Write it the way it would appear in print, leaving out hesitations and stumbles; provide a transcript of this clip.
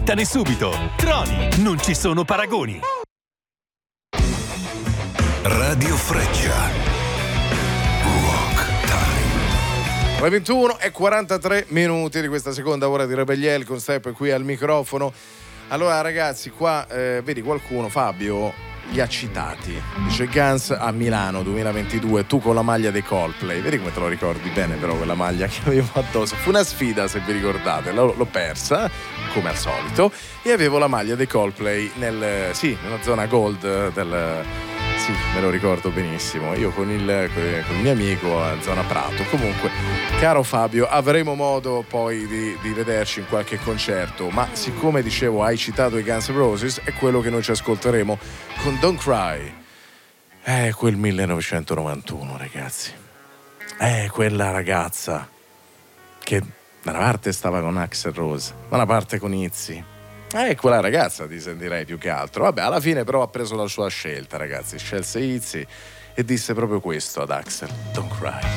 Slittane subito. Troni, non ci sono paragoni. Radio Freccia. Rock Time. Le 21 e 43 minuti di questa seconda ora di Rebelliel con Step qui al microfono. Allora ragazzi, qua vedi qualcuno, Fabio, li ha citati. Dice Guns a Milano 2022, tu con la maglia dei Coldplay. Vedi come te lo ricordi bene però quella maglia che avevo addosso. Fu una sfida, se vi ricordate, l'ho persa come al solito e avevo la maglia dei Coldplay nella zona gold del... Sì, me lo ricordo benissimo. Io con il mio amico a zona Prato. Comunque, caro Fabio, avremo modo poi di vederci in qualche concerto. Ma siccome dicevo hai citato i Guns N' Roses, è quello che noi ci ascolteremo con Don't Cry. Quel 1991, ragazzi. Quella ragazza che da una parte stava con Axl Rose, da una parte con Izzy. Quella ragazza ti sentirei più che altro. Vabbè, alla fine però ha preso la sua scelta, ragazzi. Scelse Izzy e disse proprio questo ad Axl: Don't cry.